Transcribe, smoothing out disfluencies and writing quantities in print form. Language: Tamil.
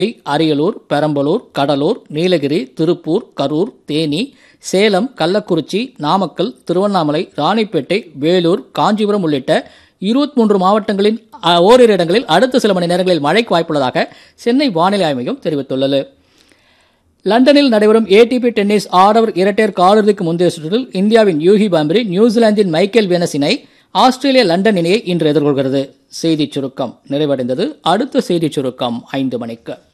அரியலூர், பெரம்பலூர், கடலூர், நீலகிரி, திருப்பூர், கரூர், தேனி, சேலம், கள்ளக்குறிச்சி, நாமக்கல், திருவண்ணாமலை, ராணிப்பேட்டை, வேலூர், காஞ்சிபுரம் உள்ளிட்ட 23 மாவட்டங்களின் ஓரிரு இடங்களில் அடுத்த சில மணி நேரங்களில் மழைக்கு வாய்ப்புள்ளதாக சென்னை வானிலை ஆய்வு மையம் தெரிவித்துள்ளது. லண்டனில் நடைபெறும் ATP டென்னிஸ் ஆடவர் இரட்டையர் காலிறுதிக்கு முந்தைய சுற்றில் இந்தியாவின் யூகி பாம்பரி நியூசிலாந்தின் மைக்கேல் வீனஸ் இணை ஆஸ்திரேலிய லண்டன் இணையை இன்று எதிர்கொள்கிறது. செய்திச் சுருக்கம் நிறைவடைந்தது. அடுத்த செய்திச் சுருக்கம் 5 மணிக்கு.